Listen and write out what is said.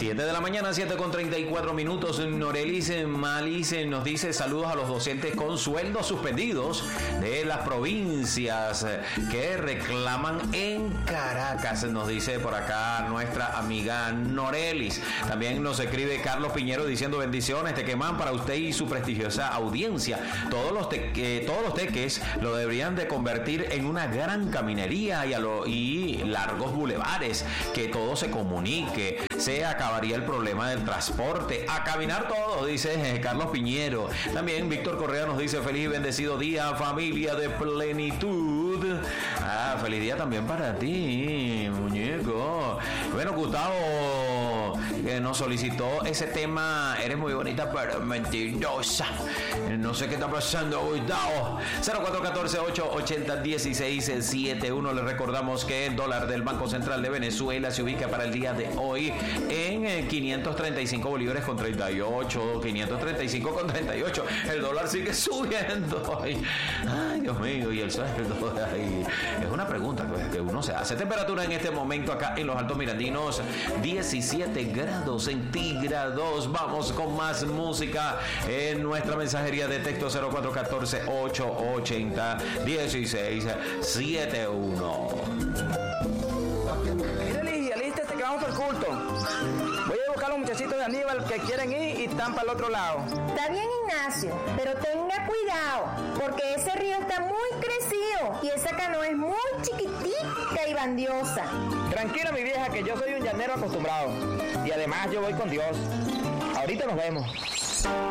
7 de la mañana, 7:34. Norelis Malis nos dice saludos a los docentes con sueldos suspendidos de las provincias que reclaman en Caracas, nos dice por acá nuestra amiga Norelis. También nos escribe Carlos Piñero diciendo bendiciones, Tequemán, para usted y su prestigiosa audiencia. Todos los teques lo deberían de convertir en una gran caminería y largos bulevares, que todo se comunique, se acabaría el problema del transporte. A caminar todos, dice Carlos Piñero. También Víctor Correa nos dice feliz y bendecido día, familia de plenitud. Feliz día también para ti, muñeco. Bueno, Gustavo nos solicitó ese tema, eres muy bonita pero mentirosa. No sé qué está pasando, Gustavo. 0414-880-1671. Le recordamos que el dólar del Banco Central de Venezuela se ubica para el día de hoy en 535 bolívares con 38, 535 con 38. El dólar sigue subiendo. Ay, Dios mío, y el sueldo. Ay, es una pregunta que uno se hace. Temperatura en este momento acá en los Altos Mirandinos, 17 grados centígrados. Vamos con más música en nuestra mensajería de texto 0414-880-1671. Mire, Ligia, alístate que vamos al culto. Voy a buscar a los muchachitos de Aníbal que quieren ir y están para el otro lado. Está bien, Ignacio, pero tenga cuidado, porque ese río está muy crecido y esa canoa es muy chiquitica y bandiosa. Tranquila, mi vieja, que yo soy un llanero acostumbrado. Y además yo voy con Dios. Ahorita nos vemos.